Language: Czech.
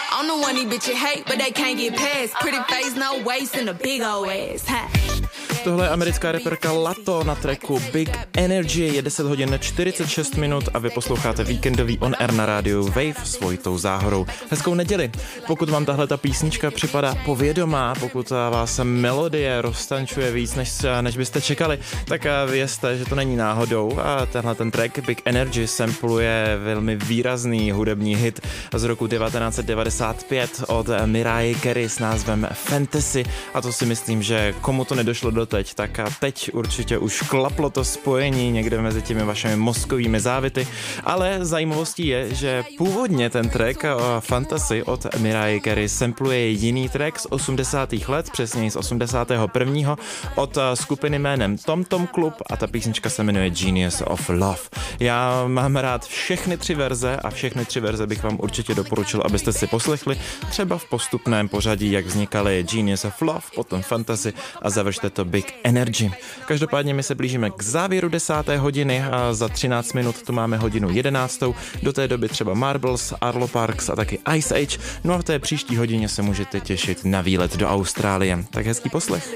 I'm the one these bitches hate, but they can't get past. Pretty face, no waist, and a big old ass. Tohle je americká reperka Lato na tracku Big Energy, je 10 hodin 46 minut a vy posloucháte víkendový On Air na rádiu Wave s Vojtou Záhorou. Hezkou neděli. Pokud vám tahle ta písnička připadá povědomá, pokud vás melodie roztančuje víc, než byste čekali, tak vězte, že to není náhodou a tenhle ten track Big Energy sampluje velmi výrazný hudební hit z roku 1995 od Mariah Carey s názvem Fantasy a to si myslím, že komu to nedošlo doteď, tak a teď určitě už klaplo to spojení někde mezi těmi vašimi mozkovými závity, ale zajímavostí je, že původně ten track Fantasy od Mariah Carey sampluje jiný track z 80. let, přesněji z 81. od skupiny jménem Tom Tom Club a ta písnička se jmenuje Genius of Love. Já mám rád všechny 3 verze a všechny 3 verze bych vám určitě doporučil, abyste si poslechli třeba v postupném pořadí, jak vznikaly Genius of Love, potom Fantasy a završte to Big Energy. Každopádně my se blížíme k závěru 10. hodiny a za 13 minut tu máme hodinu 11. Do té doby třeba Marbles, Arlo Parks a taky Ice Age. No a v té příští hodině se můžete těšit na výlet do Austrálie. Tak hezký poslech.